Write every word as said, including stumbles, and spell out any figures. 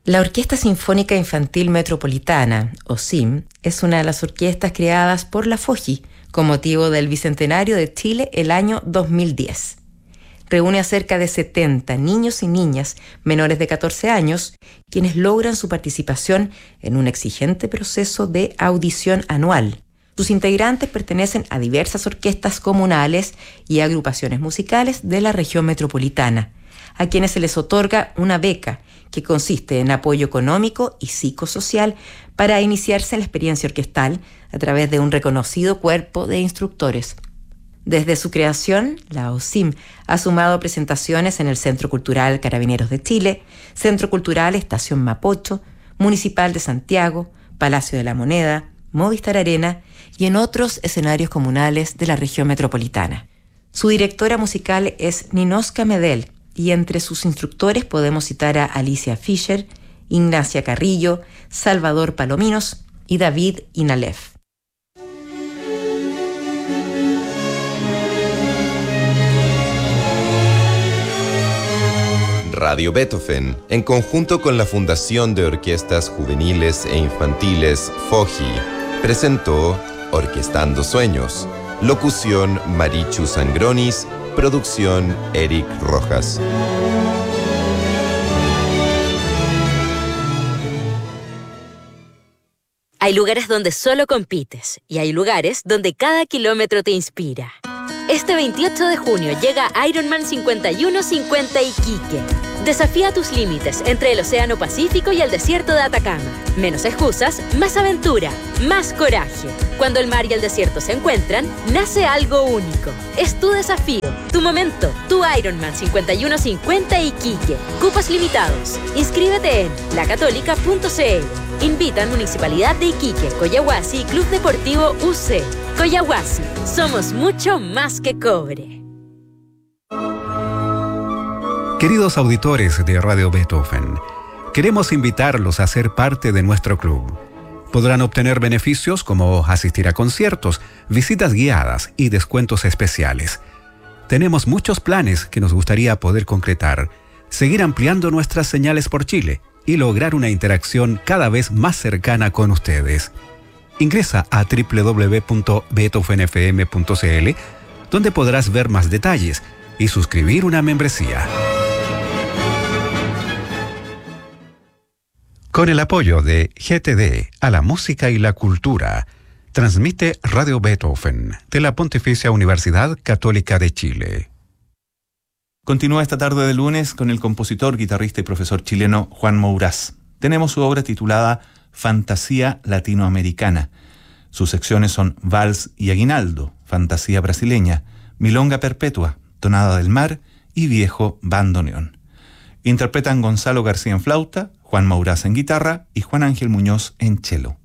La Orquesta Sinfónica Infantil Metropolitana, o S I M, es una de las orquestas creadas por la FOJI con motivo del Bicentenario de Chile el año dos mil diez. Reúne a cerca de setenta niños y niñas menores de catorce años, quienes logran su participación en un exigente proceso de audición anual. Sus integrantes pertenecen a diversas orquestas comunales y agrupaciones musicales de la región metropolitana, a quienes se les otorga una beca que consiste en apoyo económico y psicosocial para iniciarse en la experiencia orquestal a través de un reconocido cuerpo de instructores. Desde su creación, la O S I M ha sumado presentaciones en el Centro Cultural Carabineros de Chile, Centro Cultural Estación Mapocho, Municipal de Santiago, Palacio de la Moneda, Movistar Arena y en otros escenarios comunales de la región metropolitana. Su directora musical es Ninoska Medel, y entre sus instructores podemos citar a Alicia Fischer, Ignacia Carrillo, Salvador Palominos y David Inalef. Radio Beethoven, en conjunto con la Fundación de Orquestas Juveniles e Infantiles FOJI, presentó Orquestando Sueños. Locución Marichu Sangronis, producción Eric Rojas. Hay lugares donde solo compites y hay lugares donde cada kilómetro te inspira. Este veintiocho de junio llega Ironman cincuenta y uno cincuenta Iquique. Desafía tus límites entre el Océano Pacífico y el desierto de Atacama. Menos excusas, más aventura, más coraje. Cuando el mar y el desierto se encuentran, nace algo único. Es tu desafío, tu momento, tu Ironman cincuenta y uno cincuenta Iquique. Cupos limitados. Inscríbete en la católica punto c l. Invitan Municipalidad de Iquique, Coyahuasi y Club Deportivo U C. Coyahuasi, somos mucho más que cobre. Queridos auditores de Radio Beethoven, queremos invitarlos a ser parte de nuestro club. Podrán obtener beneficios como asistir a conciertos, visitas guiadas y descuentos especiales. Tenemos muchos planes que nos gustaría poder concretar, seguir ampliando nuestras señales por Chile y lograr una interacción cada vez más cercana con ustedes. Ingresa a doble u doble u doble u punto beethoven f m punto c l, donde podrás ver más detalles y suscribir una membresía. Con el apoyo de G T D a la música y la cultura, transmite Radio Beethoven de la Pontificia Universidad Católica de Chile. Continúa esta tarde de lunes con el compositor, guitarrista y profesor chileno Juan Mourás. Tenemos su obra titulada Fantasía Latinoamericana. Sus secciones son Vals y Aguinaldo, Fantasía Brasileña, Milonga Perpetua, Tonada del Mar y Viejo Bandoneón. Interpretan Gonzalo García en flauta, Juan Mourás en guitarra y Juan Ángel Muñoz en cello.